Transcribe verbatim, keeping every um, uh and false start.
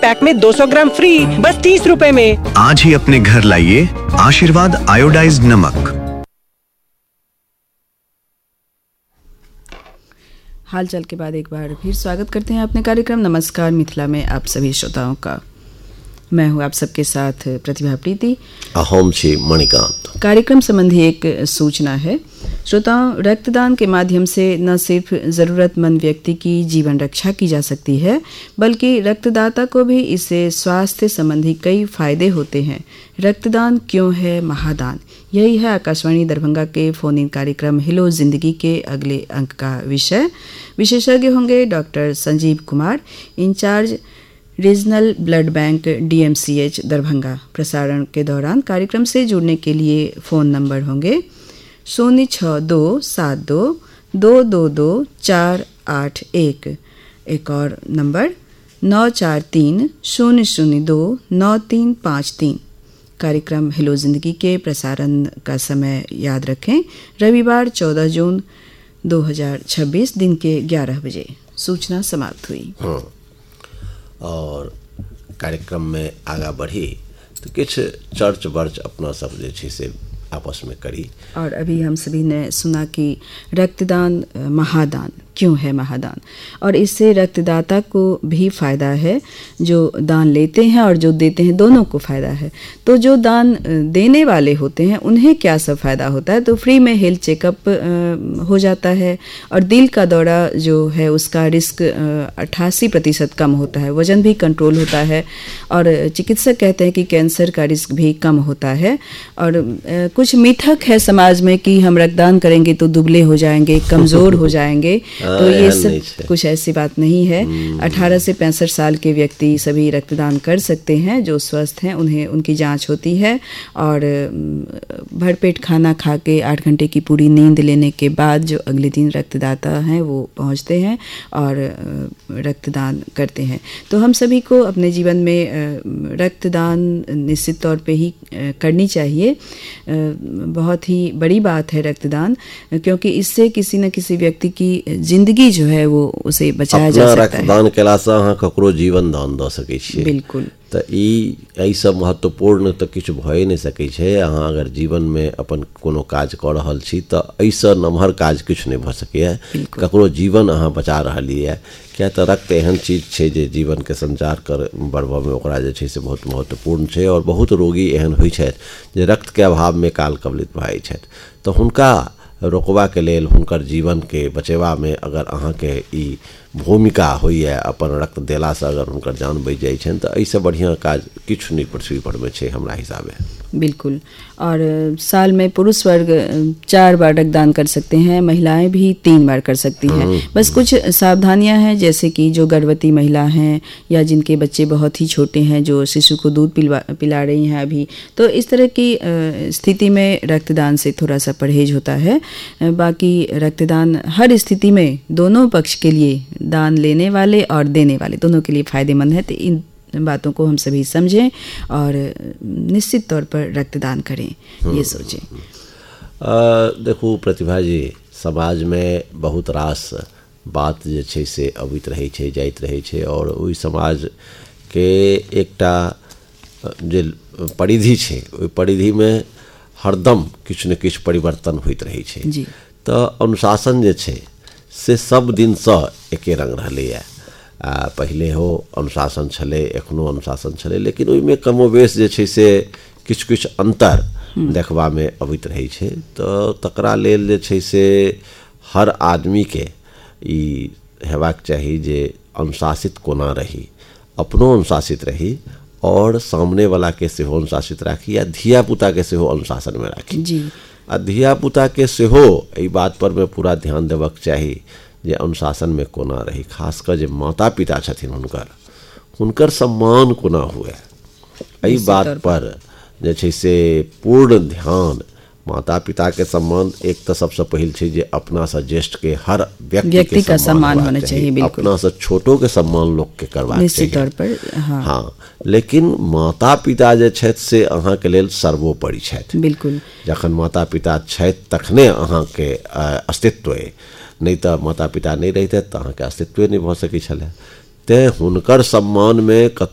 Pack में दो सौ ग्राम फ्री बस तीस रुपए में। आज ही अपने घर लाइए आशीर्वाद आयोडाइज्ड नमक। हालचाल के बाद एक बार फिर स्वागत करते हैं अपने कार्यक्रम नमस्कार मिथिला में आप सभी श्रोताओं का। मैं हूं आप सबके साथ प्रतिभा प्रीति। अहम छे मणिकांत। कार्यक्रम संबंधी एक सूचना है श्रोताओं, रक्तदान के माध्यम से न सिर्फ ज़रूरतमंद व्यक्ति की जीवन रक्षा की जा सकती है बल्कि रक्तदाता को भी इससे स्वास्थ्य संबंधी कई फायदे होते हैं। रक्तदान क्यों है महादान, यही है आकाशवाणी दरभंगा के फोन इन कार्यक्रम हेलो जिंदगी के अगले अंक का विषय। विशेषज्ञ होंगे doctor Sanjeev Kumar, in charge regional blood bank DMCH Darbhanga. प्रसारण के दौरान कार्यक्रम से जुड़ने के लिए फ़ोन नंबर होंगे शून्य छः दो सात दो दो दो दो चार आठ एक, एक और नंबर नौ चार तीन शून्य शून्य दो नौ तीन पाँच तीन। कार्यक्रम हेलो जिंदगी के प्रसारण का समय याद रखें, रविवार चौदह जून दो हज़ार छब्बीस दिन के ग्यारह बजे। सूचना समाप्त हुई। हाँ। और कार्यक्रम में आगा बढ़ी तो कुछ चर्च वर्च अपना सब जे छे से आपस में करी। और अभी हम सभी ने सुना कि रक्तदान महादान क्यों है महादान, और इससे रक्तदाता को भी फ़ायदा है, जो दान लेते हैं और जो देते हैं दोनों को फ़ायदा है। तो जो दान देने वाले होते हैं उन्हें क्या सब फ़ायदा होता है, तो फ्री में हेल्थ चेकअप हो जाता है और दिल का दौरा जो है उसका रिस्क अट्ठासी प्रतिशत कम होता है, वज़न भी कंट्रोल होता है और चिकित्सक कहते हैं कि कैंसर का रिस्क भी कम होता है। और कुछ मिथक है समाज में कि हम रक्तदान करेंगे तो दुबले हो जाएंगे, कमज़ोर हो जाएंगे, तो ये सब कुछ ऐसी बात नहीं है। अठारह से पैंसठ साल के व्यक्ति सभी रक्तदान कर सकते हैं, जो स्वस्थ हैं उन्हें उनकी जांच होती है और भरपेट खाना खा के आठ घंटे की पूरी नींद लेने के बाद जो अगले दिन रक्तदाता हैं वो पहुंचते हैं और रक्तदान करते हैं। तो हम सभी को अपने जीवन में रक्तदान निश्चित तौर पे ही करनी चाहिए। बहुत ही बड़ी बात है रक्तदान, क्योंकि इससे किसी न किसी व्यक्ति की जिंदगी जो है वो उसे बचाया जा सकता है। रक्तदान केला से अहाँ ककरो जीवन दान दऽ सकै छियै। बिल्कुल। तो ई एहि सब महत्वपूर्ण तो किछु भए नहीं सकै छै। अहाँ अगर जीवन में अपन कोनो काज कऽ रहल छी तो एहिसँ नमहर काज किछु नहीं भऽ सकैए। ककरो जीवन अहाँ बचा रहलिए, क्या तो रक्त एहन चीज छै जे जीवन के संचार कर बढ़बऽ में ओकरा जे छै से बहुत महत्वपूर्ण छै। और बहुत रोगी एहन होइ छथि जे रक्त के अभाव में काल कवलित भऽ जाइ छथि, तो हुनका रोकबा के लेल, हुनकर जीवन के बचेबा में अगर अहाँ के ई भूमिका होइए अपन रक्त देला से अगर हुनकर जान बच जाइ छनि, तो एहिसँ बढ़िया काज किछु नहीं पृथ्वी पर में छै हमरा हिसाबे। बिल्कुल। और साल में पुरुष वर्ग चार बार रक्तदान कर सकते हैं, महिलाएं भी तीन बार कर सकती हैं। बस कुछ सावधानियां हैं, जैसे कि जो गर्भवती महिला हैं या जिनके बच्चे बहुत ही छोटे हैं, जो शिशु को दूध पिलवा पिला रही हैं अभी, तो इस तरह की स्थिति में रक्तदान से थोड़ा सा परहेज होता है। बाकी रक्तदान हर स्थिति में दोनों पक्ष के लिए, दान लेने वाले और देने वाले दोनों के लिए फ़ायदेमंद है। तो इन बातों को हम सभी समझें और निश्चित तौर पर रक्तदान करें, ये सोचें। देखो प्रतिभा जी, समाज में बहुत रास बात जे छै से अबैत रहै छै, जाइत रहै छै, और ओहि समाज के एकटा जे परिधि छै, ओहि परिधि में हरदम किछु ने किछु परिवर्तन होइत रहै छै। तो अनुशासन जे छै से सब दिन से एके रंग रहलैए। आ पहले हो अनुशासन छले, एखनो अनुशासन छले, लेकिन ओहिमे कमोबेश जे छै से किछु किछु अंतर देखबा में अबैत रहै छै। तो तकरा लेल जे छै से हर आदमी के ई हेबाक चाही जे अनुशासित कोना रही, अपनो अनुशासित रही और सामने वाला के सेहो अनुशासित राखी, या धिया पुता के सेहो अनुशासन में राखी जी। आ धिया पुता के सेहो एहि बात पर में पूरा ध्यान देबाक चाही जे अनुशासन में कोना रही। खासकर जे माता पिता छथिन हुनकर हुनकर सम्मान कोना हुए, एहि बात पर जे छै से पूर्ण ध्यान। माता पिता के सम्मान एक तो सबसे पहिल छै जे अपना से ज्येष्ठ के हर व्यक्ति, व्यक्ति का सम्मान होना चाहिए। बिल्कुल। अपना से छोटों के सम्मान लोग के करबाक चाहिए निश्चित तौर पर। हाँ। हाँ, लेकिन माता पिता जे छथि से अहाँ के लेल सर्वोपरि छथि। बिल्कुल। जखन माता पिता छथि तखने अहाँ के अस्तित्व है, नहीं तो माता पिता नहीं रहते तो अहाँ के अस्तित्व नहीं भऽ सकै छलै। तेँ हुनकर सम्मान में